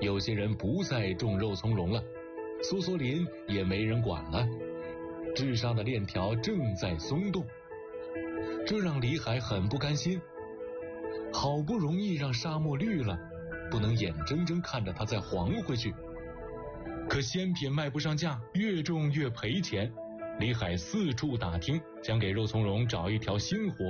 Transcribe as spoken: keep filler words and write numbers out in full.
有些人不再种肉苁蓉了，梭梭林也没人管了，治沙的链条正在松动，这让李海很不甘心。好不容易让沙漠绿了，不能眼睁睁看着它再黄回去。可鲜品卖不上价，越种越赔钱。李海四处打听，想给肉苁蓉找一条新活